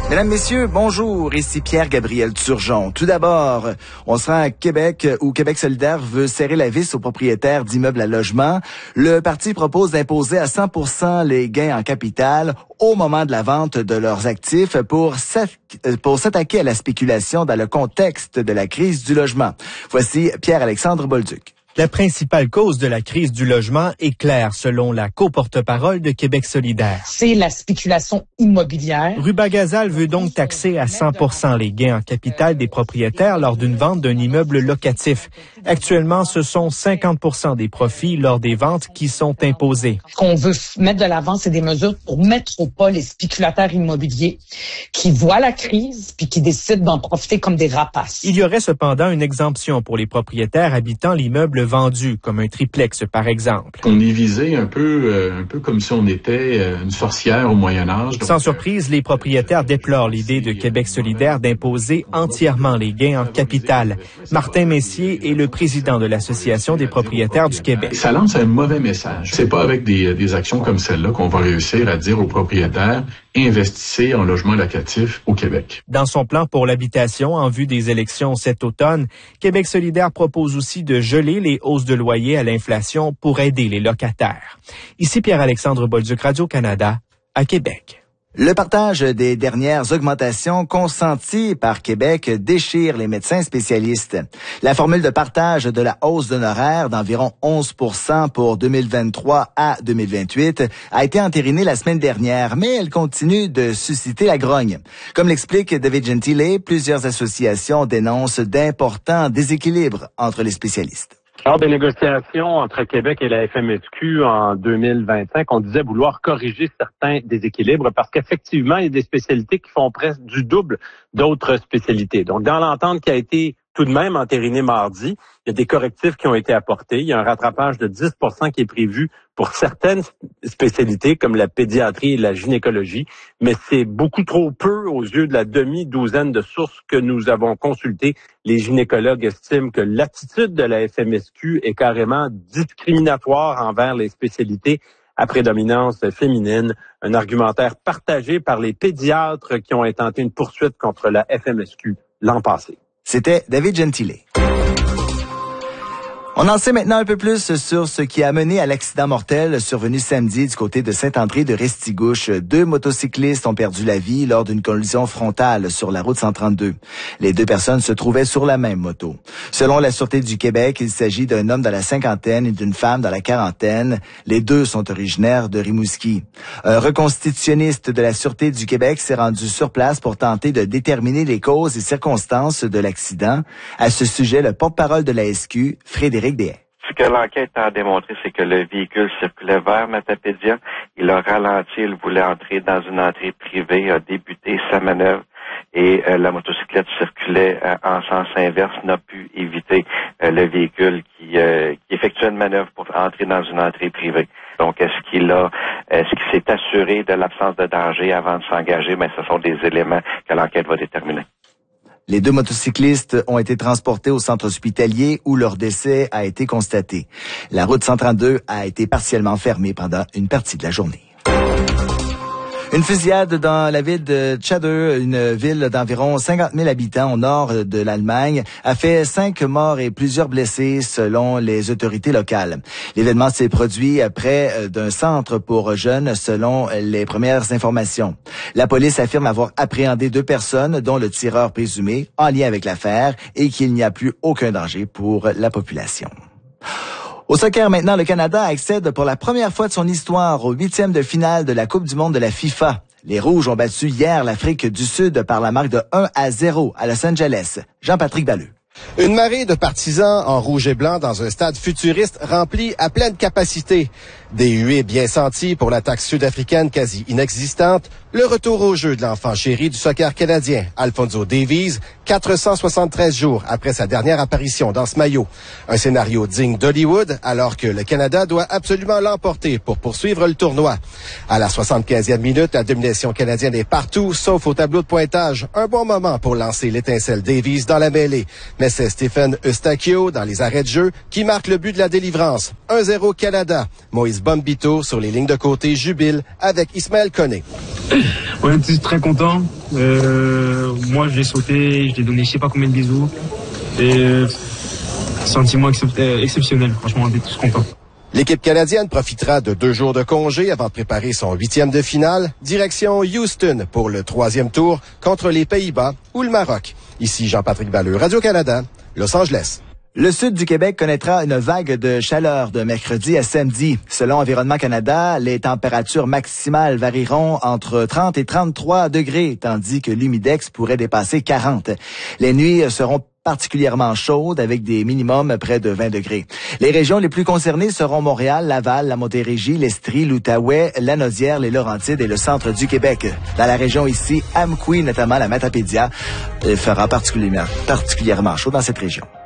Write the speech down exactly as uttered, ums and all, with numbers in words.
Mesdames, Messieurs, bonjour, ici Pierre-Gabriel Turgeon. Tout d'abord, on sera à Québec où Québec solidaire veut serrer la vis aux propriétaires d'immeubles à logement. Le parti propose d'imposer à cent pour cent les gains en capital au moment de la vente de leurs actifs pour s'attaquer à la spéculation dans le contexte de la crise du logement. Voici Pierre-Alexandre Bolduc. La principale cause de la crise du logement est claire, selon la co-porte-parole de Québec solidaire. C'est la spéculation immobilière. Rubagazal veut donc taxer à cent pour cent les gains en capital des propriétaires lors d'une vente d'un immeuble locatif. Actuellement, ce sont cinquante pour cent des profits lors des ventes qui sont imposés. Ce qu'on veut mettre de l'avant, c'est des mesures pour mettre au pas les spéculateurs immobiliers qui voient la crise puis qui décident d'en profiter comme des rapaces. Il y aurait cependant une exemption pour les propriétaires habitant l'immeuble vendu, comme un triplex par exemple. On est visé un peu, euh, un peu comme si on était euh, une sorcière au Moyen-Âge. Donc, Sans surprise, les propriétaires déplorent l'idée de Québec solidaire d'imposer entièrement les gains en capital. Martin Messier est le président de l'Association des propriétaires du Québec. Ça lance un mauvais message. C'est pas avec des, des actions comme celle-là qu'on va réussir à dire aux propriétaires investissez en logement locatif au Québec. Dans son plan pour l'habitation en vue des élections cet automne, Québec solidaire propose aussi de geler les hausses de loyer à l'inflation pour aider les locataires. Ici Pierre-Alexandre Bolduc, Radio-Canada, à Québec. Le partage des dernières augmentations consenties par Québec déchire les médecins spécialistes. La formule de partage de la hausse d'honoraires d'environ onze pour cent pour deux mille vingt-trois à deux mille vingt-huit a été entérinée la semaine dernière, mais elle continue de susciter la grogne. Comme l'explique David Gentile, plusieurs associations dénoncent d'importants déséquilibres entre les spécialistes. Lors des négociations entre Québec et la F M S Q en deux mille vingt-cinq, on disait vouloir corriger certains déséquilibres parce qu'effectivement, il y a des spécialités qui font presque du double d'autres spécialités. Donc, dans l'entente qui a été tout de même entérinée mardi, il y a des correctifs qui ont été apportés. Il y a un rattrapage de dix pour cent qui est prévu pour certaines spécialités comme la pédiatrie et la gynécologie, mais c'est beaucoup trop peu aux yeux de la demi-douzaine de sources que nous avons consultées. Les gynécologues estiment que l'attitude de la F M S Q est carrément discriminatoire envers les spécialités à prédominance féminine, un argumentaire partagé par les pédiatres qui ont intenté une poursuite contre la F M S Q l'an passé. C'était David Gentile. On en sait maintenant un peu plus sur ce qui a mené à l'accident mortel survenu samedi du côté de Saint-André de Restigouche. Deux motocyclistes ont perdu la vie lors d'une collision frontale sur la route cent trente-deux. Les deux personnes se trouvaient sur la même moto. Selon la Sûreté du Québec, il s'agit d'un homme dans la cinquantaine et d'une femme dans la quarantaine. Les deux sont originaires de Rimouski. Un reconstitutionniste de la Sûreté du Québec s'est rendu sur place pour tenter de déterminer les causes et circonstances de l'accident. À ce sujet, le porte-parole de la S Q, Frédéric Ce que l'enquête a démontré, c'est que le véhicule circulait vers Matapédia. Il a ralenti, il voulait entrer dans une entrée privée, a débuté sa manœuvre et euh, la motocyclette circulait euh, en sens inverse, n'a pu éviter euh, le véhicule qui, euh, qui effectuait une manœuvre pour entrer dans une entrée privée. Donc, est-ce qu'il a, est-ce qu'il s'est assuré de l'absence de danger avant de s'engager? Mais ce sont des éléments que l'enquête va déterminer. Les deux motocyclistes ont été transportés au centre hospitalier où leur décès a été constaté. La route cent trente-deux a été partiellement fermée pendant une partie de la journée. Une fusillade dans la ville de Tchadeu, une ville d'environ cinquante mille habitants au nord de l'Allemagne, a fait cinq morts et plusieurs blessés selon les autorités locales. L'événement s'est produit près d'un centre pour jeunes selon les premières informations. La police affirme avoir appréhendé deux personnes, dont le tireur présumé, en lien avec l'affaire et qu'il n'y a plus aucun danger pour la population. Au soccer maintenant, le Canada accède pour la première fois de son histoire au huitième de finale de la Coupe du monde de la FIFA. Les Rouges ont battu hier l'Afrique du Sud par la marque de un à zéro à Los Angeles. Jean-Patrick Balleux. Une marée de partisans en rouge et blanc dans un stade futuriste rempli à pleine capacité. Des huées bien senties pour l'attaque sud-africaine quasi inexistante. Le retour au jeu de l'enfant chéri du soccer canadien, Alphonso Davies, quatre cent soixante-treize jours après sa dernière apparition dans ce maillot. Un scénario digne d'Hollywood, alors que le Canada doit absolument l'emporter pour poursuivre le tournoi. À la soixante-quinzième minute, la domination canadienne est partout, sauf au tableau de pointage. Un bon moment pour lancer l'étincelle Davies dans la mêlée. Mais c'est Stephen Eustachio, dans les arrêts de jeu, qui marque le but de la délivrance. un zéro Canada. Moïse Alex Bombito sur les lignes de côté jubile avec Ismaël Koné. On était très contents. Euh, moi, je l'ai sauté, je l'ai donné je sais pas combien de bisous. Et euh, sentiment excep- euh, exceptionnel. Franchement, on était tous contents. L'équipe canadienne profitera de deux jours de congé avant de préparer son huitième de finale. Direction Houston pour le troisième tour contre les Pays-Bas ou le Maroc. Ici Jean-Patrick Balleux, Radio-Canada, Los Angeles. Le sud du Québec connaîtra une vague de chaleur de mercredi à samedi. Selon Environnement Canada, les températures maximales varieront entre trente et trente-trois degrés, tandis que l'humidex pourrait dépasser quarante. Les nuits seront particulièrement chaudes avec des minimums près de vingt degrés. Les régions les plus concernées seront Montréal, Laval, la Montérégie, l'Estrie, l'Outaouais, la Naudière, les Laurentides et le centre du Québec. Dans la région ici, Amqui, notamment la Matapédia, fera particulièrement, particulièrement chaud dans cette région.